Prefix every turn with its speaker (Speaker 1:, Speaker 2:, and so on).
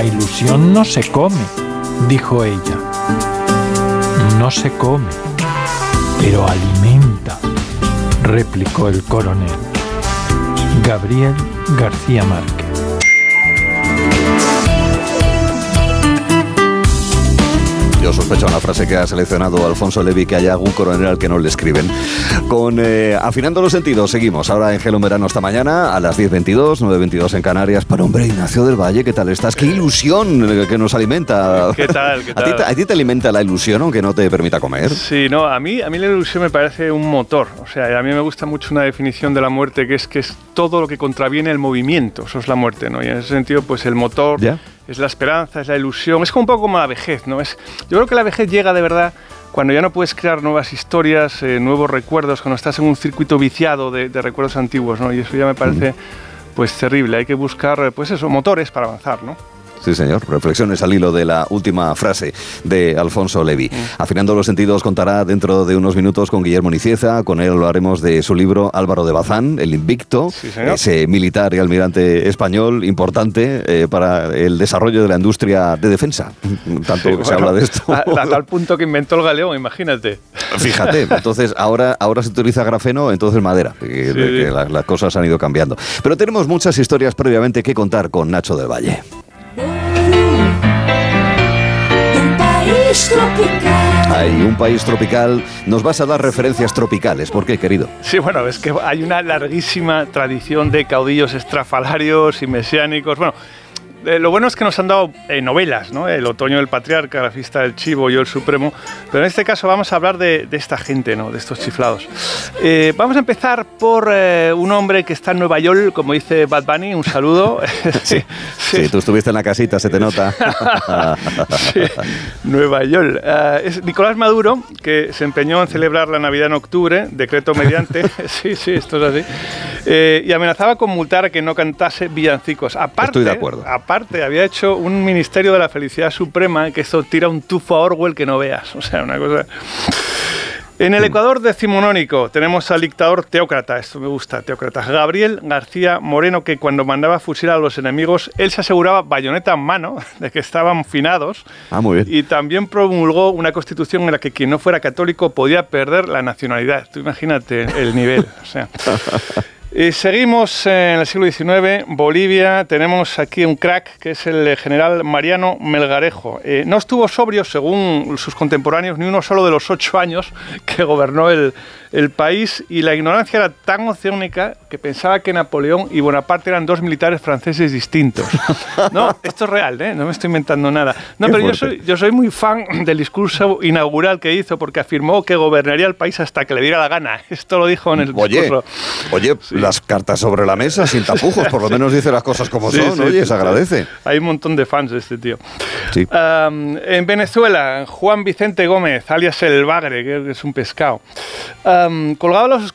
Speaker 1: La ilusión no se come, dijo ella. No se come, pero alimenta, replicó el coronel. Gabriel García Márquez.
Speaker 2: Yo sospecho una frase que ha seleccionado Alfonso Levi, que haya algún coronel al que no le escriben. Con Afinando los Sentidos seguimos ahora en Gelo en Verano esta mañana a las 10:22, 9:22 en Canarias. Pero hombre, Ignacio del Valle, ¿qué tal estás? ¡Qué ilusión que nos alimenta!
Speaker 3: ¿Qué tal? ¿Qué tal?
Speaker 2: ¿A ti te alimenta la ilusión aunque no te permita comer?
Speaker 3: Sí, no, a mí la ilusión me parece un motor. O sea, a mí me gusta mucho una definición de la muerte que es todo lo que contraviene el movimiento. Eso es la muerte, ¿no? Y en ese sentido, pues el motor... ¿Ya? Es la esperanza, es la ilusión, es como un poco como la vejez, ¿no? Yo creo que la vejez llega de verdad cuando ya no puedes crear nuevas historias, nuevos recuerdos, cuando estás en un circuito viciado de recuerdos antiguos, ¿no? Y eso ya me parece, pues, terrible. Hay que buscar, pues eso, motores para avanzar, ¿no?
Speaker 2: Sí, señor. Reflexiones al hilo de la última frase de Alfonso Levi. Afinando los Sentidos contará dentro de unos minutos con Guillermo Nicieza. Con él hablaremos de su libro Álvaro de Bazán, El Invicto, sí, ese militar y almirante español importante para el desarrollo de la industria de defensa. Tanto sí, que se habla de esto.
Speaker 3: A tal punto que inventó el galeón, imagínate.
Speaker 2: Fíjate, entonces ahora se utiliza grafeno, entonces madera. Que las cosas han ido cambiando. Pero tenemos muchas historias previamente que contar con Nacho del Valle. Hay un país tropical. Nos vas a dar referencias tropicales. ¿Por qué, querido?
Speaker 3: Sí, bueno, es que hay una larguísima tradición de caudillos estrafalarios y mesiánicos. Bueno, lo bueno es que nos han dado novelas, ¿no? El otoño del patriarca, La fiesta del chivo, Yo el supremo. Pero en este caso vamos a hablar de esta gente, ¿no? De estos chiflados. Vamos a empezar por un hombre que está en Nueva York, como dice Bad Bunny. Un saludo.
Speaker 2: Sí, tú estuviste en la casita, se te nota.
Speaker 3: Sí, Nueva York. Es Nicolás Maduro, que se empeñó en celebrar la Navidad en octubre, decreto mediante. Sí, esto es así. Y amenazaba con multar a que no cantase villancicos.
Speaker 2: Estoy de acuerdo.
Speaker 3: Aparte, había hecho un ministerio de la felicidad suprema que esto tira un tufo a Orwell que no veas. O sea, una cosa... En el Ecuador decimonónico tenemos al dictador teócrata, esto me gusta, teócrata, Gabriel García Moreno, que cuando mandaba fusilar a los enemigos, él se aseguraba bayoneta en mano de que estaban finados.
Speaker 2: Muy bien.
Speaker 3: Y también promulgó una constitución en la que quien no fuera católico podía perder la nacionalidad. Tú imagínate el nivel, o sea... Y seguimos en el siglo XIX, Bolivia, tenemos aquí un crack que es el general Mariano Melgarejo. No estuvo sobrio, según sus contemporáneos, ni uno solo de los 8 años que gobernó el país, y la ignorancia era tan oceánica que pensaba que Napoleón y Bonaparte eran dos militares franceses distintos. No, esto es real, no me estoy inventando nada. No, pero yo soy muy fan del discurso inaugural que hizo, porque afirmó que gobernaría el país hasta que le diera la gana. Esto lo dijo en el discurso.
Speaker 2: Oye, sí. Las cartas sobre la mesa, sin tapujos, por lo menos dice las cosas como son, oye, se agradece.
Speaker 3: Hay un montón de fans de este tío.
Speaker 2: Sí.
Speaker 3: En Venezuela, Juan Vicente Gómez, alias El Bagre, que es un pescado. Colgado